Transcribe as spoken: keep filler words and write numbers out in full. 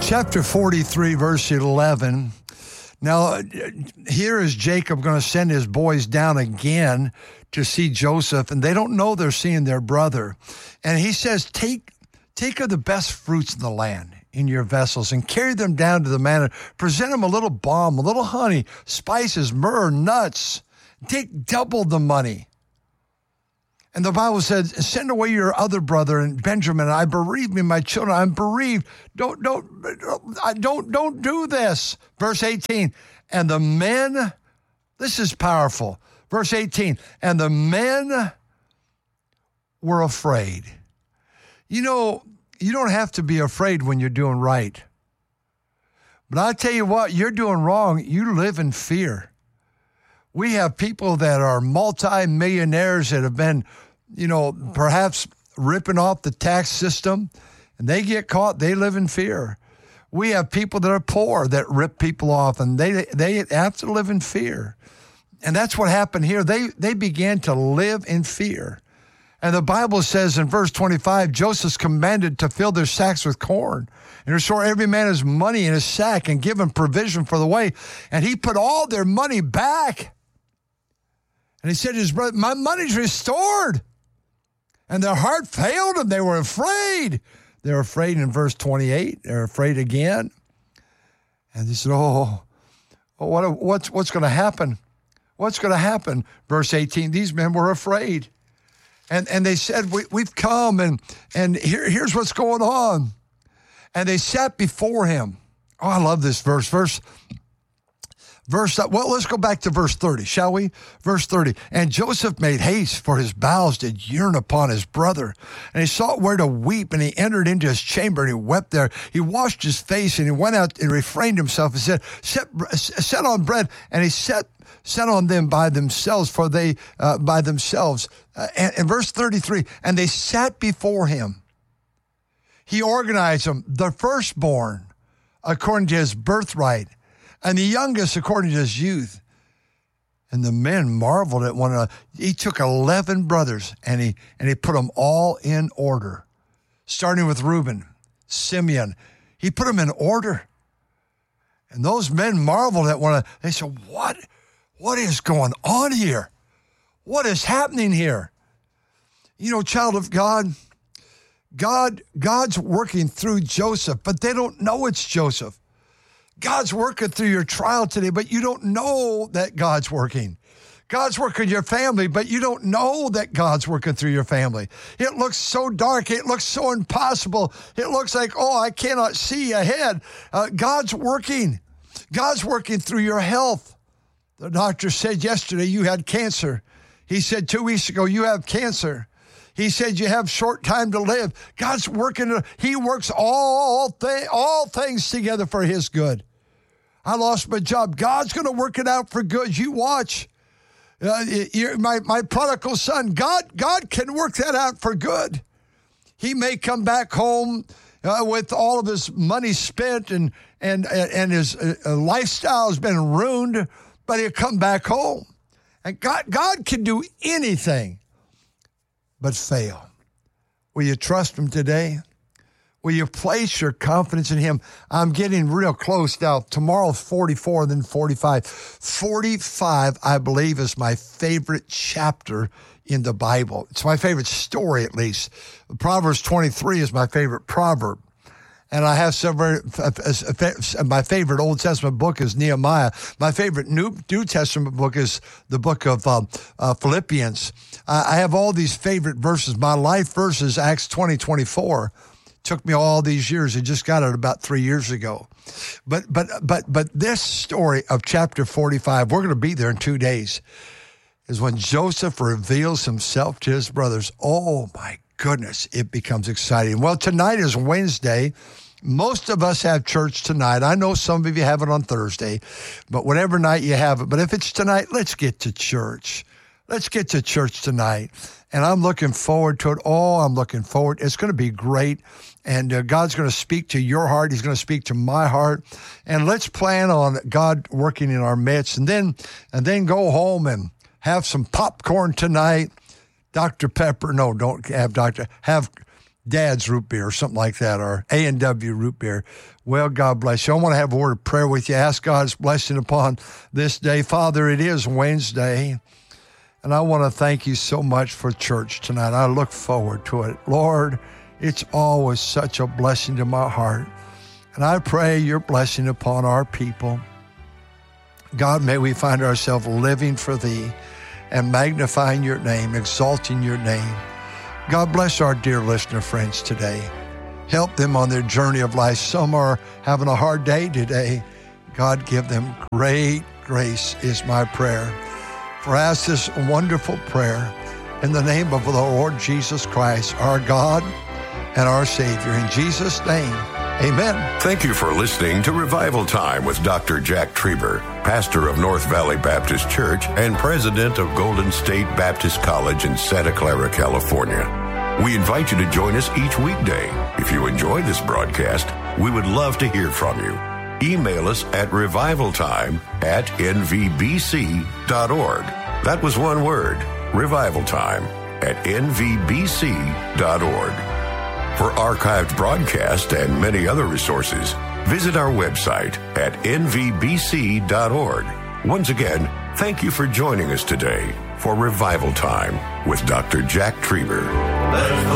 Chapter forty-three, verse eleven. Now, here is Jacob going to send his boys down again to see Joseph, and they don't know they're seeing their brother. And he says, take, take of the best fruits in the land in your vessels and carry them down to the man. Present them a little balm, a little honey, spices, myrrh, nuts. Take double the money. And the Bible said, send away your other brother and Benjamin. I bereave me, my children. I'm bereaved. Don't, don't, I don't, don't do this. Verse eighteen. And the men, this is powerful. Verse eighteen. And the men were afraid. You know, you don't have to be afraid when you're doing right. But I tell you what, you're doing wrong. You live in fear. We have people that are multi-millionaires that have been, you know, perhaps ripping off the tax system, and they get caught, they live in fear. We have people that are poor that rip people off, and they they have to live in fear. And that's what happened here. They they began to live in fear. And the Bible says in verse twenty-five, Joseph's commanded to fill their sacks with corn and restore every man his money in his sack and give him provision for the way. And he put all their money back. And he said to his brother, my money's restored. And their heart failed them. They were afraid. They were afraid in verse twenty-eight. They're afraid again. And they said, oh, oh what, what's, what's going to happen? What's going to happen? Verse eighteen, these men were afraid. And and they said, we, we've come, and, and here, here's what's going on. And they sat before him. Oh, I love this verse. Verse Verse, well, let's go back to verse thirty, shall we? Verse thirty. And Joseph made haste, for his bowels did yearn upon his brother. And he sought where to weep, and he entered into his chamber, and he wept there. He washed his face, and he went out and refrained himself, and said, set, set on bread. And he set, set on them by themselves, for they, uh, by themselves. Uh, and, and verse thirty-three, and they sat before him. He organized them, the firstborn, according to his birthright, and the youngest according to his youth. And the men marveled at one another. He took eleven brothers, and he and he put them all in order, starting with Reuben, Simeon. He put them in order. And those men marveled at one another. They said, what, what is going on here? What is happening here? You know, child of God, God, God's working through Joseph, but they don't know it's Joseph. God's working through your trial today, but you don't know that God's working. God's working your family, but you don't know that God's working through your family. It looks so dark. It looks so impossible. It looks like, oh, I cannot see ahead. Uh, God's working. God's working through your health. The doctor said yesterday you had cancer. He said two weeks ago you have cancer. He said you have short time to live. God's working. He works all, th- all things together for his good. I lost my job. God's going to work it out for good. You watch. Uh, my, my prodigal son, God, God can work that out for good. He may come back home uh, with all of his money spent and, and, and his uh, lifestyle has been ruined, but he'll come back home. And God, God can do anything but fail. Will you trust him today? Will you place your confidence in him? I'm getting real close now. Tomorrow's forty-four, then forty-five. forty-five, I believe, is my favorite chapter in the Bible. It's my favorite story, at least. Proverbs twenty-three is my favorite proverb. And I have several, my favorite Old Testament book is Nehemiah. My favorite New, New Testament book is the book of um, uh, Philippians. Uh, I have all these favorite verses. My life verse is Acts twenty twenty-four. Took me all these years. I just got it about three years ago. But but but but this story of chapter forty-five, we're going to be there in two days, is when Joseph reveals himself to his brothers. Oh, my goodness, it becomes exciting. Well, tonight is Wednesday. Most of us have church tonight. I know some of you have it on Thursday, but whatever night you have it. But if it's tonight, let's get to church. Let's get to church tonight. And I'm looking forward to it. Oh, I'm looking forward. It's going to be great. And uh, God's going to speak to your heart. He's going to speak to my heart. And let's plan on God working in our midst. And then, and then go home and have some popcorn tonight. Doctor Pepper. No, don't have Doctor Have Dad's Root Beer or something like that, or A and W Root Beer. Well, God bless you. I want to have a word of prayer with you. Ask God's blessing upon this day. Father, it is Wednesday, and I want to thank you so much for church tonight. I look forward to it. Lord, it's always such a blessing to my heart, and I pray your blessing upon our people. God, may we find ourselves living for thee and magnifying your name, exalting your name. God bless our dear listener friends today. Help them on their journey of life. Some are having a hard day today. God, give them great grace is my prayer. For I ask this wonderful prayer in the name of the Lord Jesus Christ, our God and our Savior. In Jesus' name, amen. Thank you for listening to Revival Time with Doctor Jack Trieber, pastor of North Valley Baptist Church and president of Golden State Baptist College in Santa Clara, California. We invite you to join us each weekday. If you enjoy this broadcast, we would love to hear from you. Email us at revivaltime at n v b c dot org. That was one word, revivaltime at n v b c dot org. For archived broadcasts and many other resources, visit our website at n v b c dot org. Once again, thank you for joining us today for Revival Time with Doctor Jack Trieber.